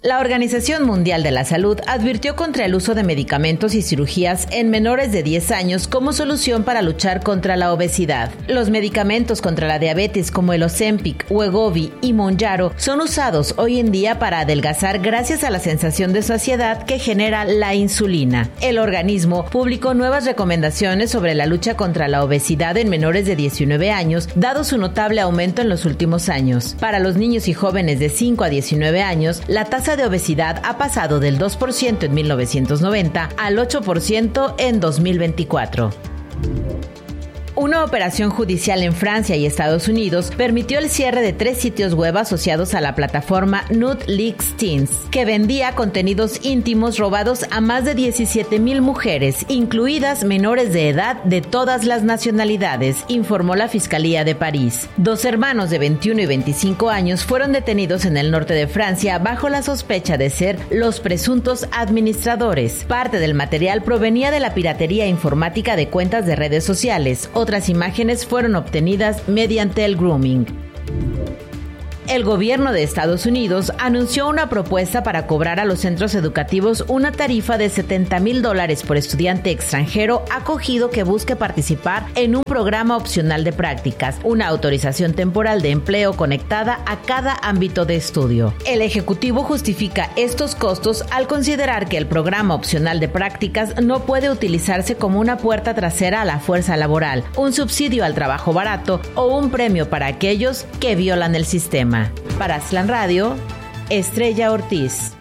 La Organización Mundial de la Salud advirtió contra el uso de medicamentos y cirugías en menores de 10 años como solución para luchar contra la obesidad. Los medicamentos contra la diabetes como el Ozempic, Wegovy y Mounjaro son usados hoy en día para adelgazar gracias a la sensación de saciedad que genera la insulina. El organismo publicó nuevas recomendaciones sobre la lucha contra la obesidad en menores de 19 años, dado su notable aumento en los últimos años. Para los niños y jóvenes de 5 a 19 años, la tasa de obesidad ha pasado del 2% en 1990 al 8% en 2024. Una operación judicial en Francia y Estados Unidos permitió el cierre de 3 sitios web asociados a la plataforma Nude Leaks Teens, que vendía contenidos íntimos robados a más de 17,000 mujeres, incluidas menores de edad de todas las nacionalidades, informó la Fiscalía de París. 2 hermanos de 21 y 25 años fueron detenidos en el norte de Francia bajo la sospecha de ser los presuntos administradores. Parte del material provenía de la piratería informática de cuentas de redes sociales. Otras imágenes fueron obtenidas mediante el grooming. El gobierno de Estados Unidos anunció una propuesta para cobrar a los centros educativos una tarifa de $70,000 por estudiante extranjero acogido que busque participar en un programa opcional de prácticas, una autorización temporal de empleo conectada a cada ámbito de estudio. El Ejecutivo justifica estos costos al considerar que el programa opcional de prácticas no puede utilizarse como una puerta trasera a la fuerza laboral, un subsidio al trabajo barato o un premio para aquellos que violan el sistema. Para Aztlán Radio, Estrella Ortiz.